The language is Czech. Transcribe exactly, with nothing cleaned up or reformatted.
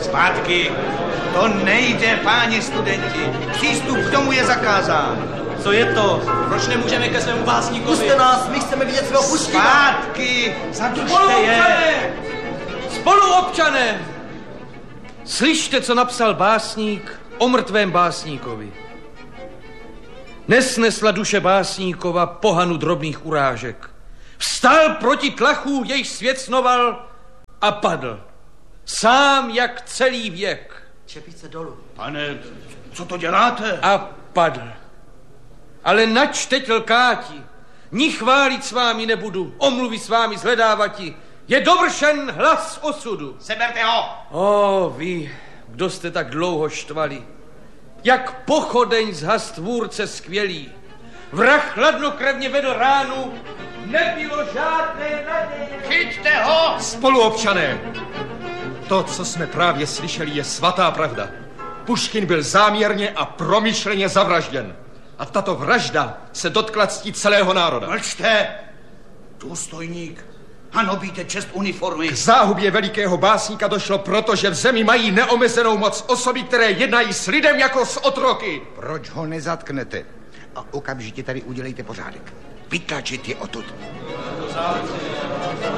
Zpátky. To nejde, páni studenti. Přístup k tomu je zakázán. Co je to? Proč nemůžeme ke svému básníkovi? Puste nás, my chceme vidět svého Puškina. Zpátky, zadržte je. Spoluobčané! Slyšte, co napsal básník o mrtvém básníkovi. Nesnesla duše básníkova pohanu drobných urážek. Vstal proti tlachu, jejich svět snoval a padl. Sám jak celý věk. Čepice dolů. Pane, co to děláte? A padl. Ale nač teď lkáti, ni chválit s vámi nebudu, omluvy s vámi zhledávati. Je dovršen hlas osudu. Seberte ho! O, vy, kdo jste tak dlouho štvali, jak pochodeň zhas tvůrce skvělý. Vrah chladnokrevně vedl ránu, nebylo žádné naděje. Chyťte ho! Spoluobčané, to, co jsme právě slyšeli, je svatá pravda. Puškin byl záměrně a promyšleně zavražděn. A tato vražda se dotkla ctí celého národa. Mlčte! Důstojník, hanobíte čest uniformy. K záhubě velikého básníka došlo proto, že v zemi mají neomezenou moc osoby, které jednají s lidem jako s otroky. Proč ho nezatknete? A okamžitě tady udělejte pořádek. Vytlačit je odtud.